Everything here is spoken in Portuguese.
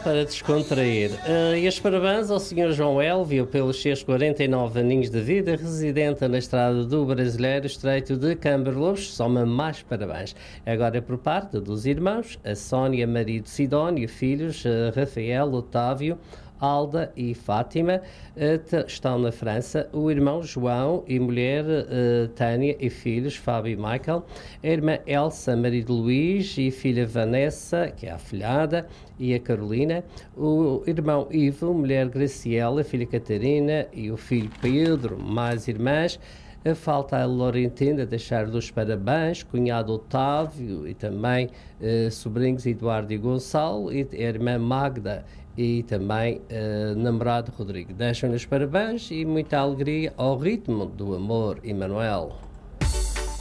para descontrair. E os parabéns ao Sr. João Elvio pelos seus 49 aninhos de vida, residente na estrada do Brasileiro, Estreito de Camberlobos. Soma mais parabéns. Agora por parte dos irmãos, a Sónia, marido Sidónio, filhos Rafael, Otávio, Alda e Fátima, estão na França, o irmão João e mulher Tânia e filhos Fábio e Michael, a irmã Elsa, marido Luís e filha Vanessa, que é a afilhada, e a Carolina, o irmão Ivo, mulher Graciela, filha Catarina e o filho Pedro, mais irmãs. Falta a Laurentina deixar dos parabéns, cunhado Otávio e também sobrinhos Eduardo e Gonçalo, e a irmã Magda e também namorado Rodrigo. Deixam-nos parabéns e muita alegria ao ritmo do amor, Emanuel.